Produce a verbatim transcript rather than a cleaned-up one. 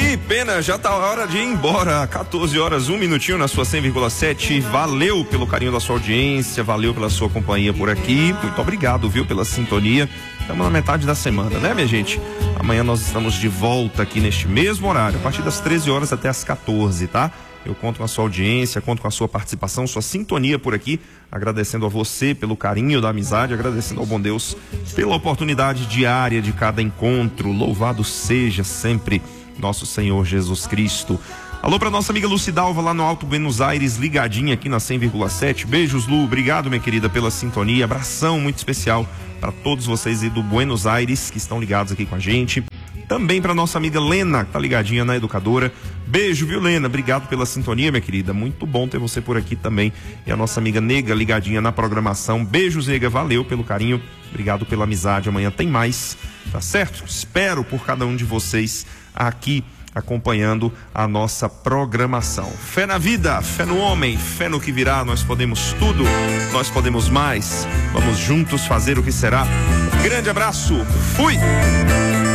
Que pena, já tá a hora de ir embora. quatorze horas, um minutinho na sua cem vírgula sete. Valeu pelo carinho da sua audiência, valeu pela sua companhia por aqui. Muito obrigado, viu, pela sintonia. Estamos na metade da semana, né, minha gente? Amanhã nós estamos de volta aqui neste mesmo horário, a partir das treze horas até as quatorze, tá? Eu conto com a sua audiência, conto com a sua participação, sua sintonia por aqui, agradecendo a você pelo carinho da amizade, agradecendo ao bom Deus pela oportunidade diária de cada encontro. Louvado seja sempre nosso Senhor Jesus Cristo. Alô para nossa amiga Lucidalva lá no Alto Buenos Aires, ligadinha aqui na cem vírgula sete. Beijos, Lu, obrigado, minha querida, pela sintonia. Abração muito especial para todos vocês aí do Buenos Aires que estão ligados aqui com a gente. Também para nossa amiga Lena, que tá ligadinha na Educadora. Beijo, viu, Lena? Obrigado pela sintonia, minha querida. Muito bom ter você por aqui também. E a nossa amiga Nega ligadinha na programação. Beijos, Nega. Valeu pelo carinho. Obrigado pela amizade. Amanhã tem mais, tá certo? Espero por cada um de vocês aqui acompanhando a nossa programação. Fé na vida, fé no homem, fé no que virá. Nós podemos tudo, nós podemos mais. Vamos juntos fazer o que será. Grande abraço. Fui!